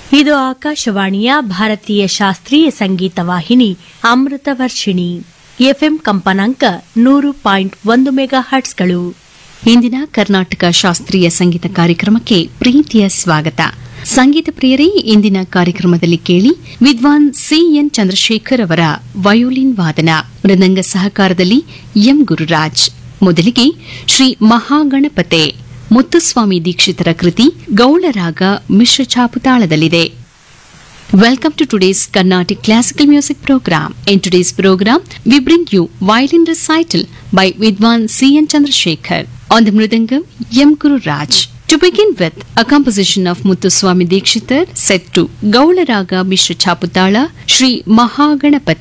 ಇದು ಆಕಾಶವಾಣಿಯ ಭಾರತೀಯ ಶಾಸ್ತ್ರೀಯ ಸಂಗೀತ ವಾಹಿನಿ ಅಮೃತ ವರ್ಷಿಣಿ ಎಫ್ಎಂ ಕಂಪನಾಂಕ 100.1 ಮೆಗಾ ಹರ್ಟ್ಸ್ಗಳು. ಇಂದಿನ ಕರ್ನಾಟಕ ಶಾಸ್ತ್ರೀಯ ಸಂಗೀತ ಕಾರ್ಯಕ್ರಮಕ್ಕೆ ಪ್ರೀತಿಯ ಸ್ವಾಗತ. ಸಂಗೀತ ಪ್ರಿಯರೇ, ಇಂದಿನ ಕಾರ್ಯಕ್ರಮದಲ್ಲಿ ಕೇಳಿ ವಿದ್ವಾನ್ ಸಿಎನ್ ಚಂದ್ರಶೇಖರ್ ಅವರ ವಯೋಲಿನ್ ವಾದನ, ಮೃದಂಗ ಸಹಕಾರದಲ್ಲಿ ಎಂ ಗುರುರಾಜ್. ಮೊದಲಿಗೆ ಶ್ರೀ ಮಹಾಗಣಪತೆ ಮುತ್ತುಸ್ವಾಮಿ ದೀಕ್ಷಿತರ ಕೃತಿ ಗೌಳರಾಗ ಮಿಶ್ರ ಛಾಪುತಾಳದಲ್ಲಿದೆ. Welcome to today's Carnatic Classical Music Program. In today's program, we bring you violin recital by Vidwan C.N. Chandrasekhar. On the Mridangam, M. Guru Raj. To begin with, a composition of Muthuswami Dikshitar set to Gaula Raga Mishra Chaputala, Shri Mahaganapati.